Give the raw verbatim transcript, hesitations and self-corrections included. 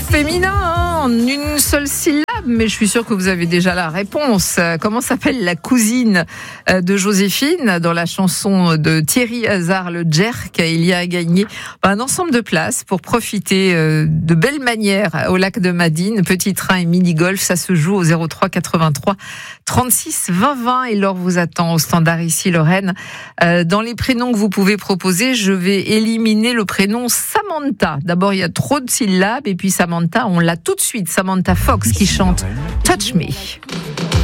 féminin, hein, en une seule syllabe, mais je suis sûre que vous avez déjà la réponse. Comment s'appelle la cousine de Joséphine dans la chanson de Thierry Hazard, le Jerk? Il y a à gagner un ensemble de places pour profiter de belle manière au lac de Madine. Petit train et mini-golf, ça se joue au zéro trois quatre-vingt-trois trente-six vingt vingt et Laure vous attend au standard ici, Lorraine. Dans les prénoms que vous pouvez proposer, je vais éliminer le prénom Samantha. D'abord, il y a trop de syllabes et puis Samantha, on l'a tout de suite. Samantha Fox qui chante Touch Me.